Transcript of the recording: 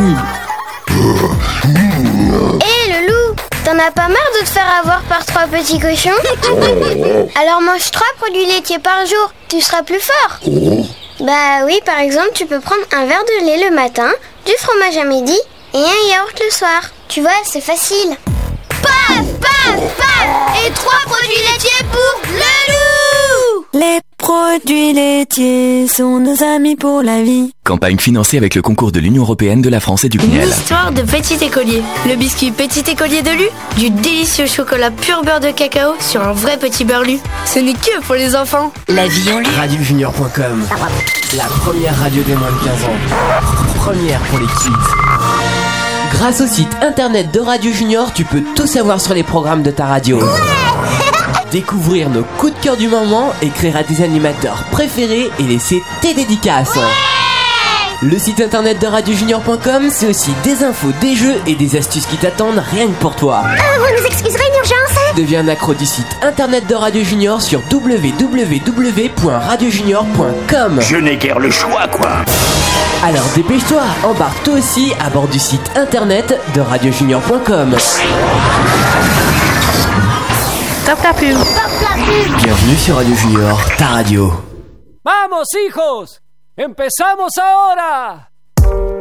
Hé le loup, t'en as pas marre de te faire avoir par 3 petits cochons? Alors mange 3 produits laitiers par jour, tu seras plus fort. Bah oui, par exemple, tu peux prendre un verre de lait le matin, du fromage à midi et un yaourt le soir. Tu vois, c'est facile. Paf, paf, paf! Et 3 produits laitiers pour le loup! Les produits laitiers sont nos amis pour la vie. Campagne financée avec le concours de l'Union Européenne, de la France et du Une CNEL. histoire de petit écolier. Le biscuit petit écolier de Lu, du délicieux chocolat pur beurre de cacao sur un vrai petit beurre Lu. Ce n'est que pour les enfants. La vie en Lu. RadioJunior.com, la première radio des moins de 15 ans. Première pour les kids. Grâce au site internet de Radio Junior, tu peux tout savoir sur les programmes de ta radio. Découvrir nos coups de cœur du moment, écrire à tes animateurs préférés et laisser tes dédicaces. Le site internet de RadioJunior.com, c'est aussi des infos, des jeux et des astuces qui t'attendent rien que pour toi. Vous nous excuserez une urgence? Deviens un accro du site internet de Radio Junior sur www.radiojunior.com. Je n'ai guère le choix, quoi. Alors dépêche-toi, embarque toi aussi à bord du site internet de RadioJunior.com. Top la pub. Bienvenue sur Radio Junior, ta radio. ¡Vamos, hijos! ¡Empezamos ahora!